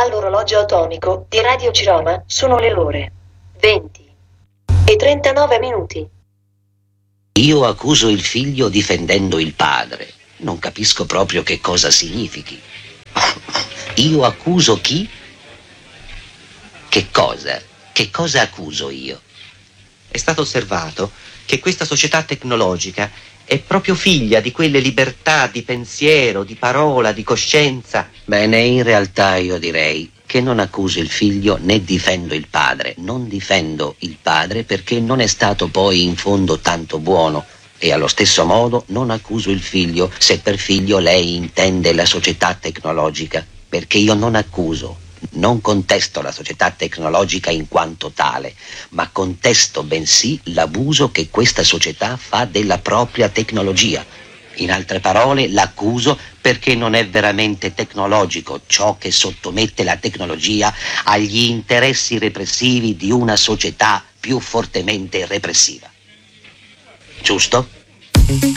All'orologio atomico di Radio Ciroma sono le ore 20:39. Io accuso il figlio difendendo il padre. Non capisco proprio che cosa significhi. Io accuso chi? Che cosa? Che cosa accuso io? È stato osservato che questa società tecnologica è proprio figlia di quelle libertà di pensiero, di parola, di coscienza. Bene, in realtà io direi che non accuso il figlio né difendo il padre. Non difendo il padre perché non è stato poi in fondo tanto buono. E allo stesso modo non accuso il figlio se per figlio lei intende la società tecnologica, perché io non accuso, non contesto la società tecnologica in quanto tale, ma contesto bensì l'abuso che questa società fa della propria tecnologia. In altre parole, l'accuso perché non è veramente tecnologico ciò che sottomette la tecnologia agli interessi repressivi di una società più fortemente repressiva. Giusto?